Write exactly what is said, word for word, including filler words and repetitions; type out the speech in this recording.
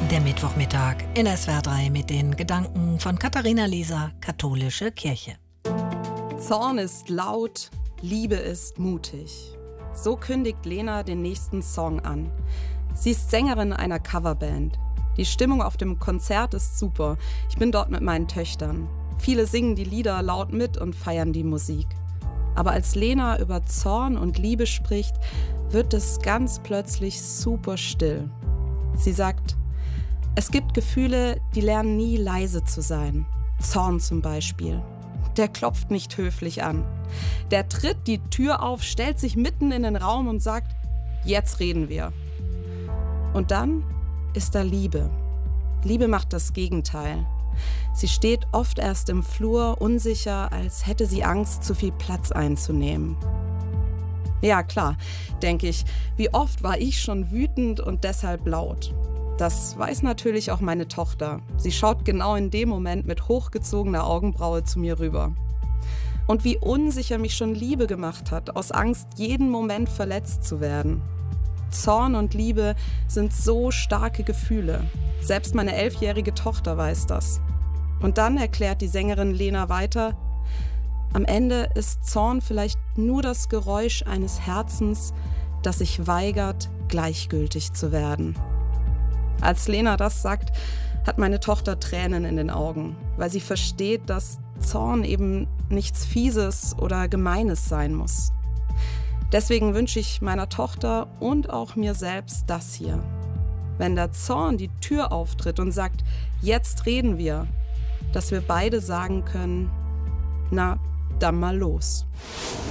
Der Mittwochmittag in S W R drei mit den Gedanken von Katharina Lisa, Katholische Kirche. Zorn ist laut, Liebe ist mutig. So kündigt Lena den nächsten Song an. Sie ist Sängerin einer Coverband. Die Stimmung auf dem Konzert ist super. Ich bin dort mit meinen Töchtern. Viele singen die Lieder laut mit und feiern die Musik. Aber als Lena über Zorn und Liebe spricht, wird es ganz plötzlich super still. Sie sagt: Es gibt Gefühle, die lernen nie leise zu sein. Zorn zum Beispiel. Der klopft nicht höflich an. Der tritt die Tür auf, stellt sich mitten in den Raum und sagt: Jetzt reden wir. Und dann ist da Liebe. Liebe macht das Gegenteil. Sie steht oft erst im Flur, unsicher, als hätte sie Angst, zu viel Platz einzunehmen. Ja, klar, denke ich, wie oft war ich schon wütend und deshalb laut. Das weiß natürlich auch meine Tochter. Sie schaut genau in dem Moment mit hochgezogener Augenbraue zu mir rüber. Und wie unsicher mich schon Liebe gemacht hat, aus Angst, jeden Moment verletzt zu werden. Zorn und Liebe sind so starke Gefühle. Selbst meine elfjährige Tochter weiß das. Und dann erklärt die Sängerin Lena weiter: Am Ende ist Zorn vielleicht nur das Geräusch eines Herzens, das sich weigert, gleichgültig zu werden. Als Lena das sagt, hat meine Tochter Tränen in den Augen, weil sie versteht, dass Zorn eben nichts Fieses oder Gemeines sein muss. Deswegen wünsche ich meiner Tochter und auch mir selbst das hier. Wenn der Zorn die Tür auftritt und sagt: Jetzt reden wir, dass wir beide sagen können: Na, dann mal los.